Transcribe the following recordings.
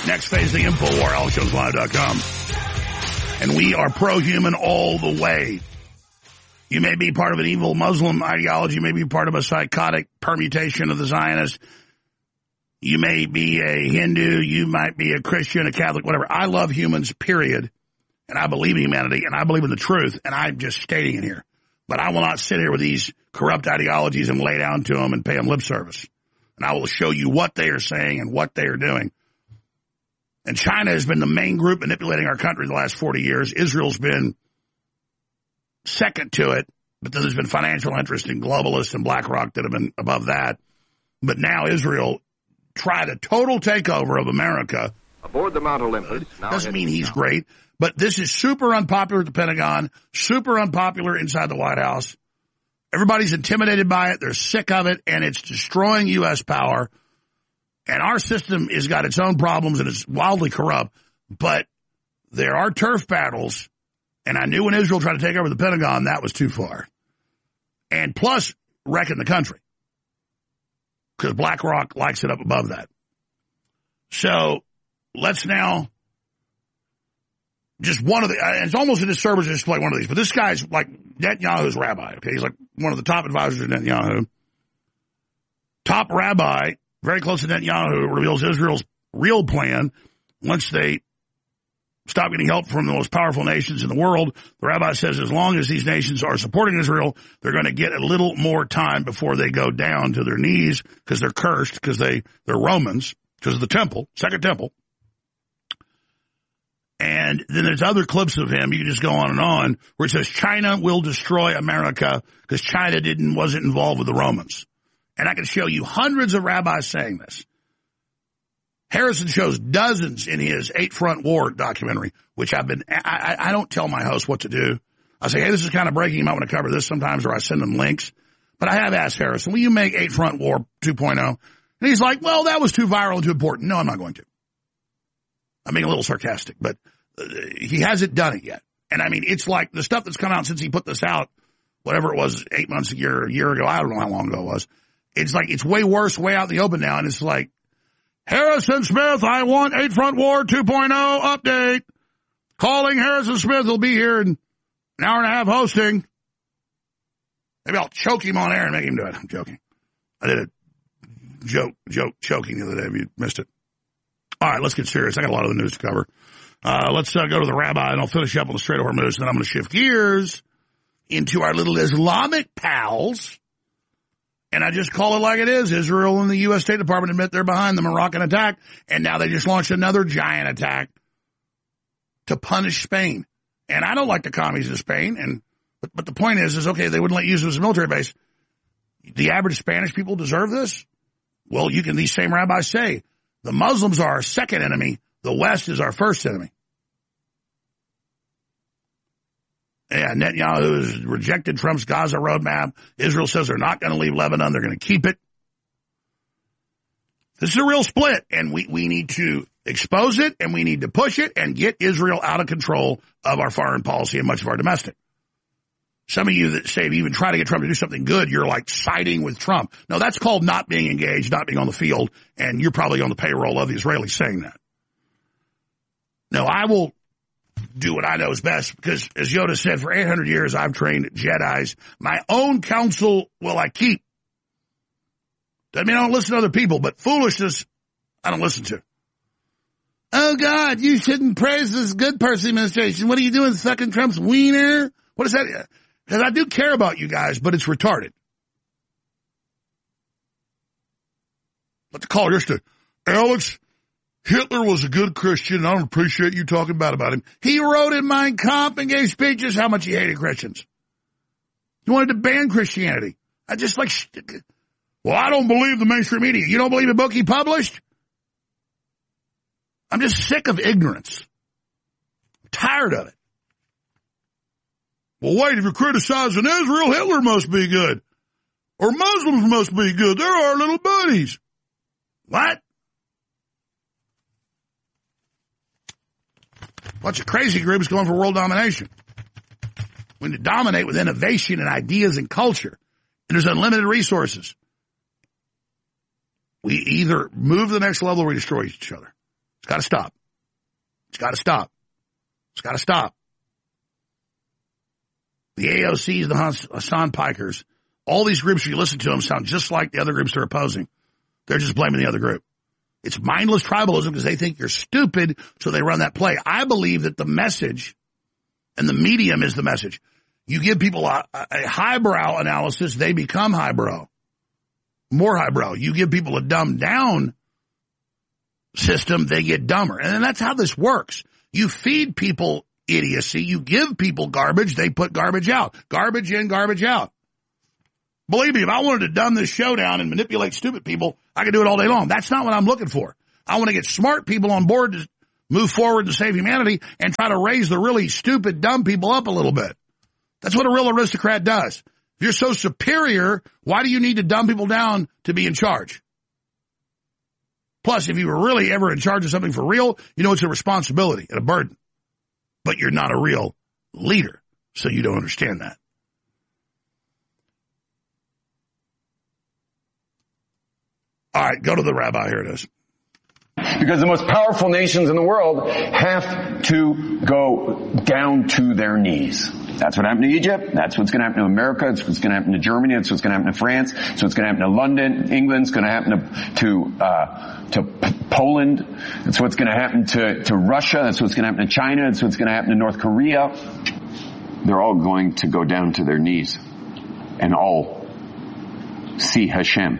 Next phase of the InfoWar, AlexJonesLive.com. And we are pro-human all the way. You may be part of an evil Muslim ideology. You may be part of a psychotic permutation of the Zionists. You may be a Hindu. You might be a Christian, a Catholic, whatever. I love humans, period. And I believe in humanity, and I believe in the truth, and I'm just stating it here. But I will not sit here with these corrupt ideologies and lay down to them and pay them lip service. And I will show you what they are saying and what they are doing. And China has been the main group manipulating our country the last 40 years. Israel's been second to it, but then there's been financial interest in globalists and BlackRock that have been above that. But now Israel tried a total takeover of America. Aboard the Mount Olympus. Doesn't mean he's great, but this is super unpopular at the Pentagon, super unpopular inside the White House. Everybody's intimidated by it. They're sick of it, and it's destroying U.S. power. And our system has got its own problems, and it's wildly corrupt. But there are turf battles, and I knew when Israel tried to take over the Pentagon, that was too far. And plus, wrecking the country. Because BlackRock likes it up above that. So let's now, just one of the, it's almost a disservice to just play one of these, but this guy's like Netanyahu's rabbi, okay? He's like one of the top advisors of Netanyahu. Top rabbi, very close to Netanyahu, reveals Israel's real plan once they stop getting help from the most powerful nations in the world. The rabbi says as long as these nations are supporting Israel, they're going to get a little more time before they go down to their knees because they're cursed, because they're Romans, because of the temple, second temple. And then there's other clips of him, you can just go on, where it says China will destroy America because China wasn't involved with the Romans. And I can show you hundreds of rabbis saying this. Harrison shows dozens in his 8-Front War documentary, which I don't tell my host what to do. I say, hey, this is kind of breaking. You might want to cover this sometimes, or I send them links. But I have asked Harrison, will you make 8-Front War 2.0? And he's like, well, that was too viral and too important. No, I'm not going to. I'm being a little sarcastic, but he hasn't done it yet. And I mean, it's like the stuff that's come out since he put this out, whatever it was, 8 months, a year ago, I don't know how long ago it was. It's like, it's way worse, way out in the open now. And it's like, Harrison Smith, I want 8-Front War 2.0 update. Calling Harrison Smith. He'll be here in an hour and a half hosting. Maybe I'll choke him on air and make him do it. I'm joking. I did a joke choking the other day if you missed it. All right, let's get serious. I got a lot of the news to cover. Let's go to the rabbi, and I'll finish up on the Strait of Hormuz, and then I'm going to shift gears into our little Islamic pals. And I just call it like it is. Israel and the U.S. State Department admit they're behind the Moroccan attack, and now they just launched another giant attack to punish Spain. And I don't like the commies of Spain, but the point is okay, they wouldn't let you use it as a military base. The average Spanish people deserve this? Well, these same rabbis say, the Muslims are our second enemy, the West is our first enemy. Yeah, Netanyahu has rejected Trump's Gaza roadmap. Israel says they're not going to leave Lebanon. They're going to keep it. This is a real split, and we need to expose it, and we need to push it and get Israel out of control of our foreign policy and much of our domestic. Some of you that say if you even try to get Trump to do something good, you're like siding with Trump. No, that's called not being engaged, not being on the field, and you're probably on the payroll of the Israelis saying that. No, I will do what I know is best, because as Yoda said, for 800 years I've trained Jedis. My own counsel will I keep. Doesn't mean I don't listen to other people, but foolishness I don't listen to. Oh, God, you shouldn't praise this good person administration. What are you doing, sucking Trump's wiener? What is that? Because I do care about you guys, but it's retarded. Let the caller just Alex, Hitler was a good Christian, and I don't appreciate you talking bad about him. He wrote in Mein Kampf and gave speeches how much he hated Christians. He wanted to ban Christianity. I just like, well, I don't believe the mainstream media. You don't believe a book he published? I'm just sick of ignorance. I'm tired of it. Well, wait, if you're criticizing Israel, Hitler must be good. Or Muslims must be good. They're our little buddies. What? Bunch of crazy groups going for world domination. We need to dominate with innovation and ideas and culture. And there's unlimited resources. We either move to the next level or we destroy each other. It's got to stop. It's got to stop. It's got to stop. The AOCs, the Hassan Pikers, all these groups, you listen to them, sound just like the other groups they're opposing. They're just blaming the other group. It's mindless tribalism because they think you're stupid, so they run that play. I believe that the message and the medium is the message. You give people a highbrow analysis, they become highbrow. More highbrow. You give people a dumbed down system, they get dumber. And that's how this works. You feed people idiocy. You give people garbage, they put garbage out. Garbage in, garbage out. Believe me, if I wanted to dumb this show down and manipulate stupid people, I could do it all day long. That's not what I'm looking for. I want to get smart people on board to move forward to save humanity and try to raise the really stupid, dumb people up a little bit. That's what a real aristocrat does. If you're so superior, why do you need to dumb people down to be in charge? Plus, if you were really ever in charge of something for real, you know it's a responsibility and a burden. But you're not a real leader, so you don't understand that. All right, go to the rabbi. Here it is. Because the most powerful nations in the world have to go down to their knees. That's what happened to Egypt. That's what's going to happen to America. That's what's going to happen to Germany. That's what's going to happen to France. That's what's going to happen to London. England's going to happen to Poland. That's what's going to happen to Russia. That's what's going to happen to China. That's what's going to happen to North Korea. They're all going to go down to their knees and all see Hashem.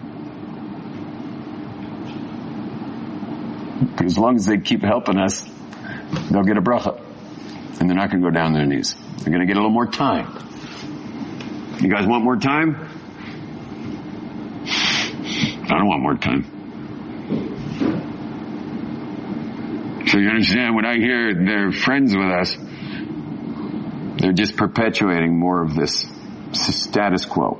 As long as they keep helping us, they'll get a bracha. And they're not going to go down on their knees. They're going to get a little more time. You guys want more time? I don't want more time. So you understand, when I hear they're friends with us, they're just perpetuating more of this status quo.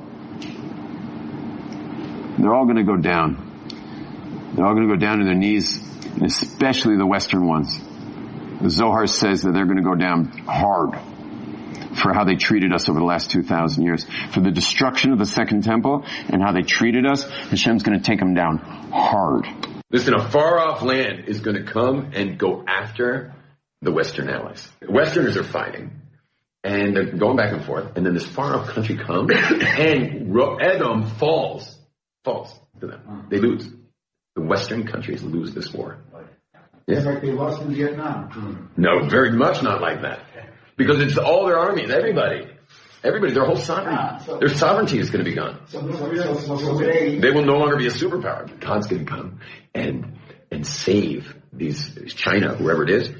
They're all going to go down. They're all going to go down to their knees, and especially the Western ones. The Zohar says that they're going to go down hard for how they treated us over the last 2,000 years. For the destruction of the Second Temple and how they treated us, Hashem's going to take them down hard. Listen, a far-off land is going to come and go after the Western allies. The Westerners are fighting, and they're going back and forth, and then this far-off country comes, and Edom falls to them. They lose. The Western countries lose this war. Yeah. It's like they lost in Vietnam. No, very much not like that. Because it's all their armies, everybody, their whole sovereignty. Their sovereignty is going to be gone. They will no longer be a superpower. God's going to come and save these China, whoever it is,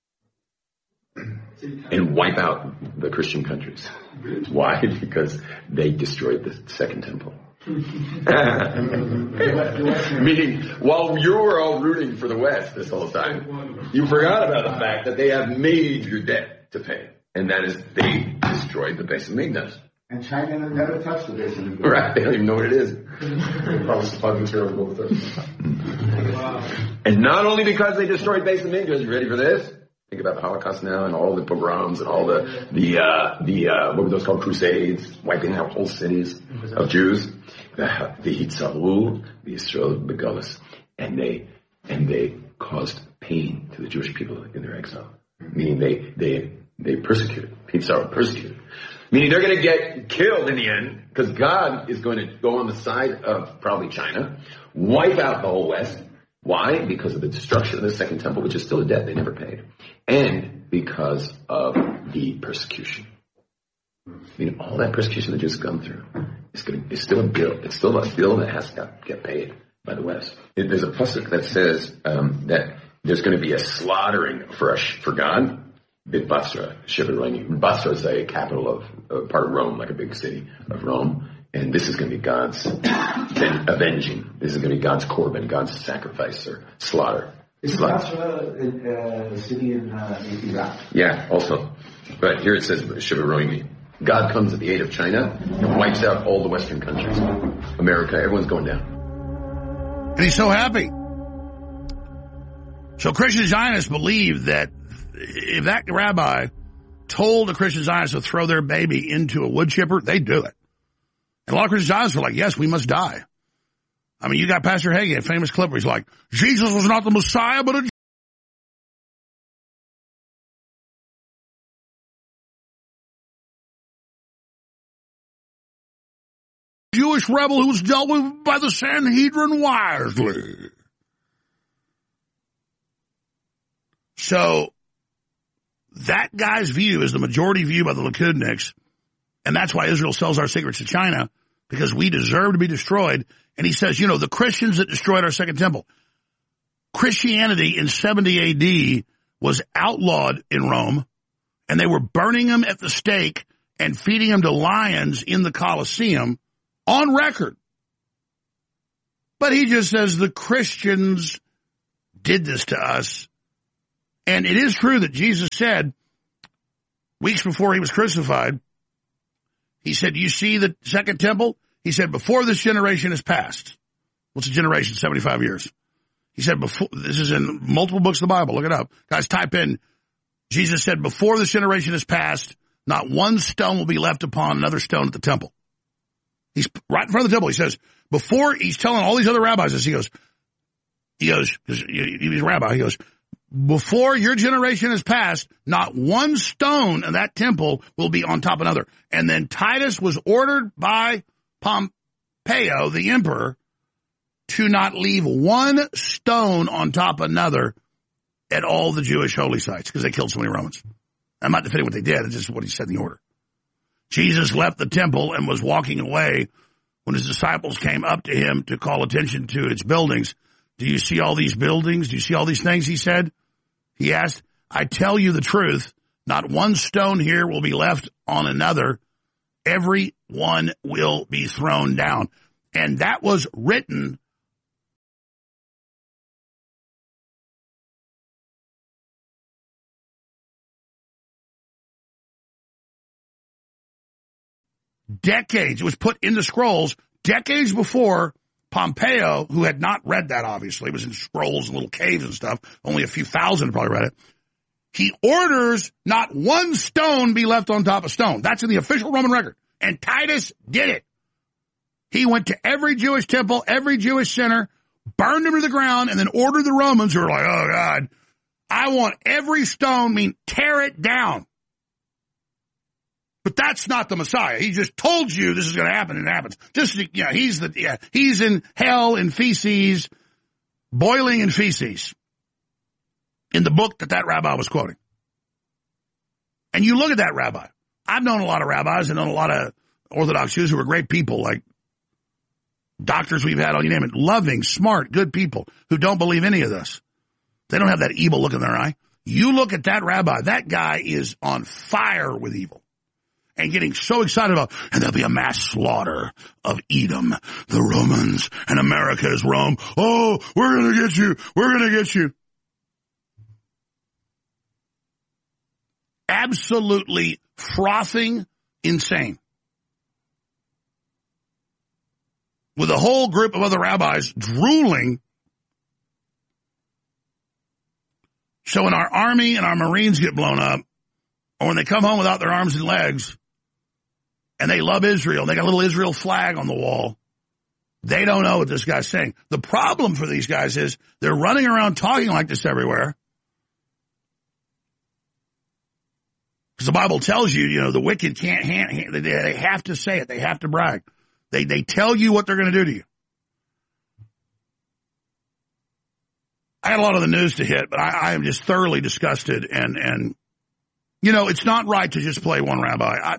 and wipe out the Christian countries. Why? Because they destroyed the Second Temple. Meaning, while you were all rooting for the West this whole time, you forgot about the fact that they have major debt to pay, and that is they destroyed the Beis Hamikdash. And China never touched the Beis Hamikdash. Right? They don't even know what it is. And not only because they destroyed Beis Hamikdash, you ready for this? Think about the Holocaust now and all the pogroms and all the what were those called, crusades, wiping out whole cities of Jews. The Hitzaru, the Israel Begalis, and they caused pain to the Jewish people in their exile. Meaning they persecuted. Hitzaru persecuted. Meaning they're going to get killed in the end because God is going to go on the side of probably China, wipe out the whole West. Why? Because of the destruction of the Second Temple, which is still a debt they never paid. And because of the persecution. I mean, all that persecution that Jews have gone through is still a bill. It's still a bill that has to get paid by the West. There's a pasuk that says that there's going to be a slaughtering for God. Bit Basra, Shivarani. Basra is a capital of part of Rome, like a big city of Rome. And this is going to be God's avenging. This is going to be God's korban, God's sacrifice or slaughter. Is Basra a city in Iraq? Yeah, also. But here it says Shivarani. God comes at the aid of China and wipes out all the Western countries. America, everyone's going down. And he's so happy. So Christian Zionists believe that if that rabbi told a Christian Zionist to throw their baby into a wood chipper, they'd do it. And a lot of Christian Zionists were like, yes, we must die. I mean, you got Pastor Hagin, a famous clip where he's like, Jesus was not the Messiah, but a Jewish rebel who was dealt with by the Sanhedrin wisely. So that guy's view is the majority view by the Likudniks, and that's why Israel sells our secrets to China, because we deserve to be destroyed. And he says, the Christians that destroyed our second temple, Christianity in 70 AD was outlawed in Rome, and they were burning them at the stake and feeding them to lions in the Colosseum on record. But he just says the Christians did this to us. And it is true that Jesus said, weeks before he was crucified, he said, you see the second temple? He said, before this generation is past. What's a generation? 75 years. He said, before, this is in multiple books of the Bible. Look it up. Guys, type in, Jesus said, before this generation is past, not one stone will be left upon another stone at the temple. He's right in front of the temple. He says, before, he's telling all these other rabbis this, he goes, because he's a rabbi, he goes, before your generation is passed, not one stone in that temple will be on top of another. And then Titus was ordered by Pompeo, the emperor, to not leave one stone on top of another at all the Jewish holy sites because they killed so many Romans. I'm not defending what they did. It's just what he said in the order. Jesus left the temple and was walking away when his disciples came up to him to call attention to its buildings. Do you see all these buildings? Do you see all these things? He said. He asked, I tell you the truth, not one stone here will be left on another. Every one will be thrown down. And that was written decades. It was put in the scrolls decades before Pompeo, who had not read that, obviously, it was in scrolls and little caves and stuff. Only a few thousand probably read it. He orders not one stone be left on top of stone. That's in the official Roman record. And Titus did it. He went to every Jewish temple, every Jewish center, burned them to the ground, and then ordered the Romans, who were like, oh, God, I want every stone, tear it down. But that's not the Messiah. He just told you this is going to happen, and it happens. He's in hell in feces, boiling in feces, in the book that rabbi was quoting. And you look at that rabbi. I've known a lot of rabbis and known a lot of Orthodox Jews who are great people, like doctors we've had on, you name it, loving, smart, good people who don't believe any of this. They don't have that evil look in their eye. You look at that rabbi, that guy is on fire with evil. And getting so excited about, and there'll be a mass slaughter of Edom, the Romans, and America is Rome. Oh, we're going to get you. We're going to get you. Absolutely frothing insane. With a whole group of other rabbis drooling. So when our army and our Marines get blown up, or when they come home without their arms and legs, and they love Israel, they got a little Israel flag on the wall, they don't know what this guy's saying. The problem for these guys is they're running around talking like this everywhere. Because the Bible tells you, the wicked can't, they have to say it. They have to brag. They tell you what they're going to do to you. I had a lot of the news to hit, but I am just thoroughly disgusted. And it's not right to just play one rabbi.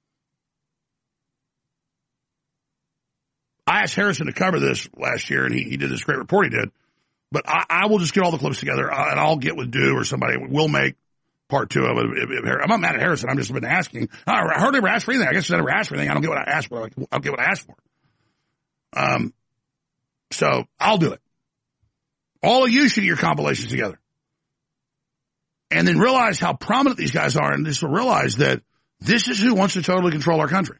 I asked Harrison to cover this last year, and he did this great report he did. But I will just get all the clips together, and I'll get with Dew or somebody. We'll make part 2 of it. I'm not mad at Harrison. I'm just been asking. I hardly ever asked for anything. I guess I never asked for anything. I don't get what I asked for. I'll get what I asked for. So I'll do it. All of you should get your compilations together. And then realize how prominent these guys are, and just realize that this is who wants to totally control our country.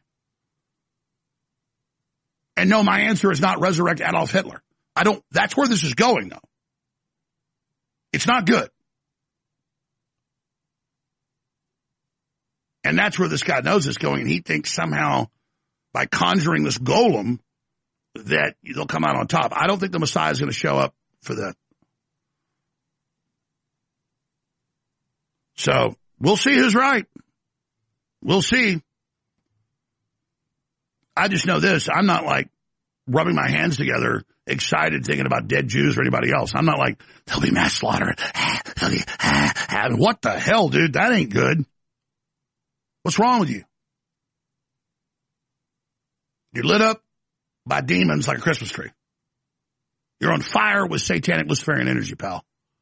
And no, my answer is not resurrect Adolf Hitler. That's where this is going, though. It's not good. And that's where this guy knows it's going, and he thinks somehow by conjuring this golem that they'll come out on top. I don't think the Messiah is going to show up for that. So we'll see who's right. We'll see. I just know this. I'm not like rubbing my hands together, excited, thinking about dead Jews or anybody else. I'm not like, there'll be mass slaughter. What the hell, dude? That ain't good. What's wrong with you? You're lit up by demons like a Christmas tree. You're on fire with satanic Luciferian energy, pal.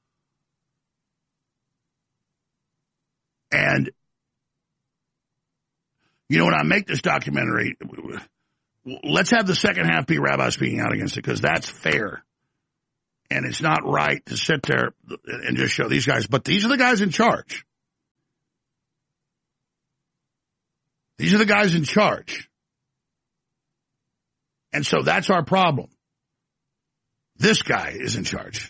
And, you know, when I make this documentary, let's have the second half be Rabbi speaking out against it, because that's fair. And it's not right to sit there and just show these guys. But these are the guys in charge. These are the guys in charge. And so that's our problem. This guy is in charge.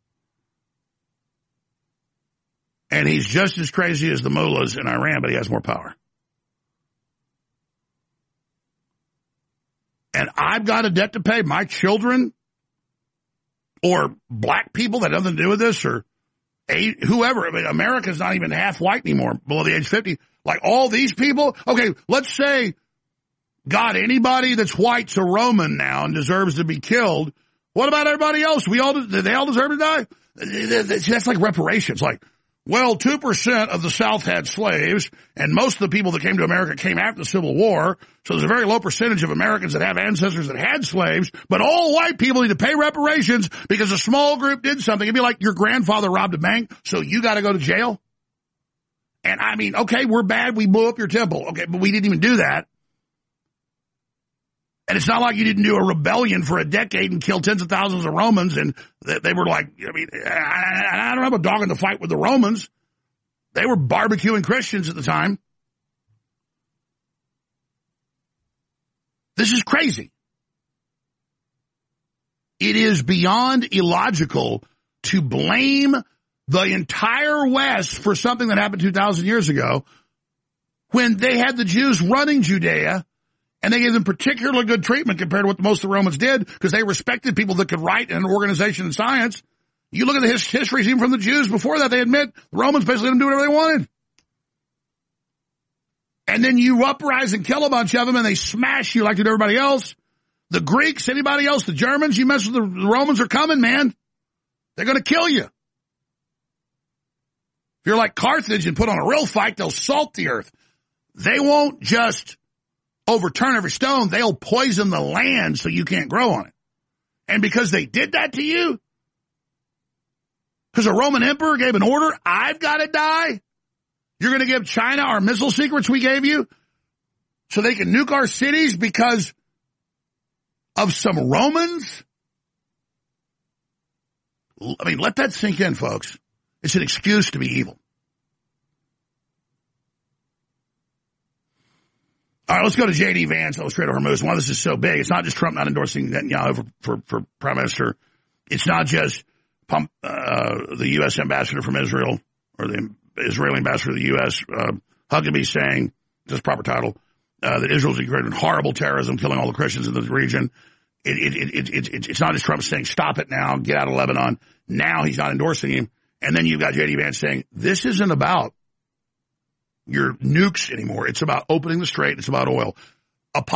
And he's just as crazy as the mullahs in Iran, but he has more power. And I've got a debt to pay. My children or black people that have nothing to do with this, or whoever. I mean, America's not even half white anymore, below the age of 50. Like all these people. Okay, let's say, God, anybody that's white's a Roman now and deserves to be killed. What about everybody else? They all deserve to die? That's like reparations. Like, well, 2% of the South had slaves, and most of the people that came to America came after the Civil War, so there's a very low percentage of Americans that have ancestors that had slaves, but all white people need to pay reparations because a small group did something. It'd be like your grandfather robbed a bank, so you got to go to jail? And I mean, okay, we're bad, we blew up your temple. Okay, but we didn't even do that. And it's not like you didn't do a rebellion for a decade and kill tens of thousands of Romans, and they were like, I mean, I don't have a dog in the fight with the Romans. They were barbecuing Christians at the time. This is crazy. It is beyond illogical to blame the entire West for something that happened 2,000 years ago when they had the Jews running Judea. And they gave them particularly good treatment compared to what most of the Romans did, because they respected people that could write in an organization in science. You look at the histories even from the Jews before that, they admit the Romans basically didn't do whatever they wanted. And then you uprise and kill a bunch of them, and they smash you like they did everybody else. The Greeks, anybody else, the Germans, you mess with the Romans are coming, man. They're going to kill you. If you're like Carthage and put on a real fight, they'll salt the earth. They won't just overturn every stone. They'll poison the land so you can't grow on it. And because they did that to you, because a Roman emperor gave an order, I've got to die, you're going to give China our missile secrets we gave you so they can nuke our cities because of some Romans? I mean, let that sink in, folks. It's an excuse to be evil. All right, let's go to J.D. Vance, Illustrator Hormuz. Why this is so big, it's not just Trump not endorsing Netanyahu for Prime Minister. It's not just the U.S. ambassador from Israel, or the Israeli ambassador to the U.S., Huckabee saying, just proper title, that Israel's engaged in horrible terrorism, killing all the Christians in the region. It's not just Trump saying, stop it now, get out of Lebanon. Now he's not endorsing him. And then you've got J.D. Vance saying, this isn't about your nukes anymore. It's about opening the strait. It's about oil.